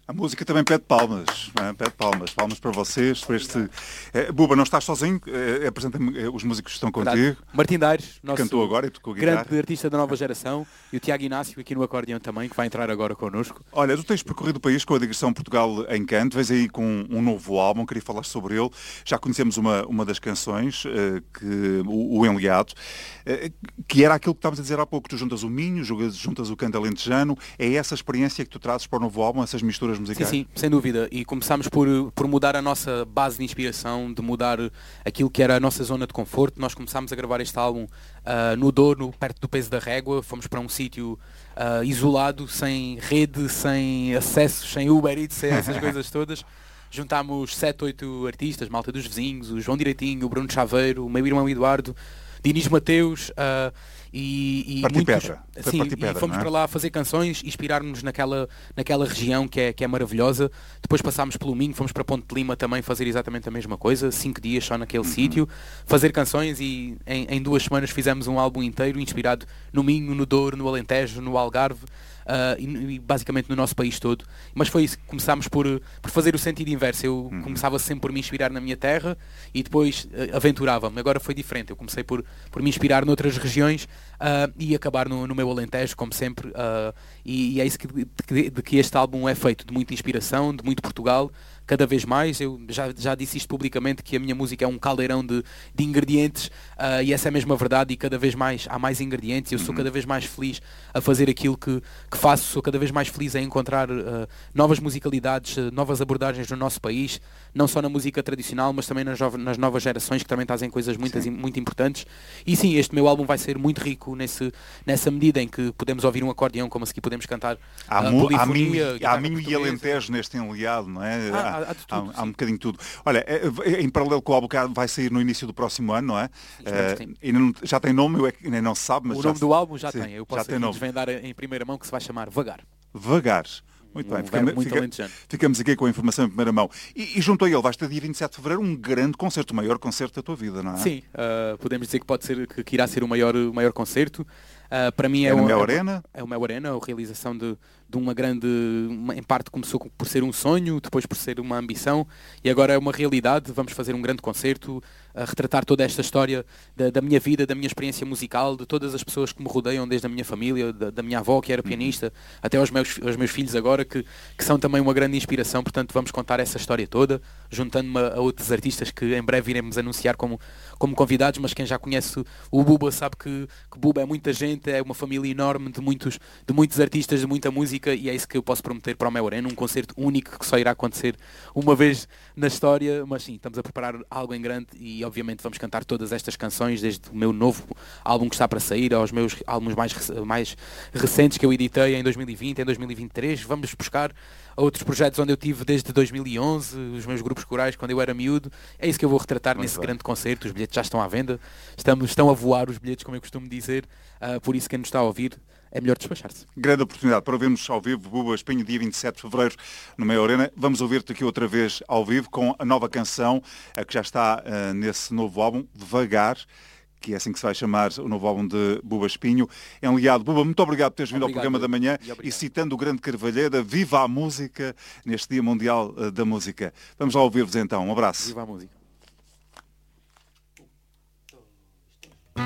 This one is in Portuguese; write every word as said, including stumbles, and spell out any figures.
A música também pede palmas, não é? Pede palmas, palmas para vocês, para este... É, Buba, não estás sozinho, é, apresenta-me os músicos que estão contigo. Martim Daires, nosso cantou agora e tocou guitarra. grande artista da nova geração, e o Tiago Inácio aqui no acordeão também, que vai entrar agora connosco. Olha, tu tens percorrido o país com a digressão Portugal em Canto, vens aí com um novo álbum, queria falar sobre ele. Já conhecemos uma, uma das canções, uh, que, o, o Enleado, uh, que era aquilo que estávamos a dizer há pouco, tu juntas o Minho, juntas o canto alentejano, é essa experiência que tu trazes para o novo álbum, essas misturas musicais? Sim, sim, sem dúvida. E começámos por, por mudar a nossa base de inspiração, de mudar aquilo que era a nossa zona de conforto. Nós começámos a gravar este álbum uh, no Douro, perto do Peso da Régua. Fomos para um sítio uh, isolado, sem rede, sem acessos, sem Uber Eats, sem essas coisas todas. Juntámos sete, oito artistas, malta dos vizinhos, o João Direitinho, o Bruno Chaveiro, o meu irmão Eduardo, Dinis Mateus... Uh, E, e, muitos, sim, pedra, e fomos é? para lá fazer canções, inspirar-nos naquela, naquela região que é, que é maravilhosa. Depois passámos pelo Minho, fomos para Ponte de Lima também fazer exatamente a mesma coisa, cinco dias só naquele uhum. sítio, fazer canções, e em, em duas semanas fizemos um álbum inteiro inspirado no Minho, no Douro, no Alentejo, no Algarve. Uh, e, e basicamente no nosso país todo. Mas foi isso, começámos por, por fazer o sentido inverso. Eu uhum. começava sempre por me inspirar na minha terra e depois uh, aventurava-me. Agora foi diferente, eu comecei por, por me inspirar noutras regiões uh, e acabar no, no meu Alentejo, como sempre, uh, e, e é isso que, de, de que este álbum é feito, de muita inspiração, de muito Portugal. Cada vez mais, eu já, já disse isto publicamente, que a minha música é um caldeirão de, de ingredientes, uh, e essa é a mesma verdade, e cada vez mais há mais ingredientes, e eu sou cada vez mais feliz a fazer aquilo que, que faço, sou cada vez mais feliz a encontrar uh, novas musicalidades, uh, novas abordagens no nosso país, não só na música tradicional, mas também nas, nas novas gerações, que também trazem coisas muitas, muito importantes. E sim, este meu álbum vai ser muito rico nesse, nessa medida em que podemos ouvir um acordeão, como se aqui podemos cantar há uh, mu- polifonia, há Minho e Alentejo neste enleado, não é? Ah, Há, tudo, há, há um bocadinho de tudo. Olha, é, é, em paralelo com o álbum que vai sair no início do próximo ano, não é? Uh, ainda não, já tem nome, eu é, ainda não se sabe, mas o já nome se... do álbum já Sim, tem. Eu posso desvendar em primeira mão, que se vai chamar Vagar. Vagar. Muito um bem, ficamos, muito fica, ficamos aqui com a informação em primeira mão. E, e junto a ele vais ter dia vinte e sete de fevereiro um grande concerto, o maior concerto da tua vida, não é? Sim, uh, podemos dizer que pode ser que, que irá ser o maior, o maior concerto. Uh, para mim é, é o Mel Arena. É o Mel Arena, a realização de, de uma grande, uma, em parte começou por ser um sonho, depois por ser uma ambição, e agora é uma realidade. Vamos fazer um grande concerto, a retratar toda esta história da, da minha vida, da minha experiência musical, de todas as pessoas que me rodeiam, desde a minha família, da, da minha avó, que era pianista, uhum. até aos meus, aos meus filhos agora, que, que são também uma grande inspiração. Portanto, vamos contar essa história toda, juntando-me a, a outros artistas que em breve iremos anunciar como, como convidados, mas quem já conhece o Buba sabe que, que Buba é muita gente, é uma família enorme de muitos, de muitos artistas, de muita música, e é isso que eu posso prometer para o Mel Arena, um concerto único que só irá acontecer uma vez na história. Mas sim, estamos a preparar algo em grande e obviamente vamos cantar todas estas canções, desde o meu novo álbum que está para sair, aos meus álbuns mais, mais recentes que eu editei em dois mil e vinte, em dois mil e vinte e três. Vamos buscar outros projetos onde eu tive desde dois mil e onze, os meus grupos corais quando eu era miúdo. É isso que eu vou retratar Muito nesse bem. grande concerto. Os bilhetes já estão à venda, Estamos, estão a voar os bilhetes, como eu costumo dizer, uh, por isso quem nos está a ouvir é melhor despachar-se. Grande oportunidade para ouvirmos ao vivo, Buba Espinho, dia vinte e sete de fevereiro, no Mel Arena. Vamos ouvir-te aqui outra vez ao vivo com a nova canção, a que já está uh, nesse novo álbum, Devagar, que é assim que se vai chamar o novo álbum de Buba Espinho. Enleado, Buba, muito obrigado por teres vindo obrigado, ao programa da manhã e, e citando o grande Carvalheira, viva a música neste Dia Mundial uh, da Música. Vamos lá ouvir-vos então. Um abraço. Viva a música.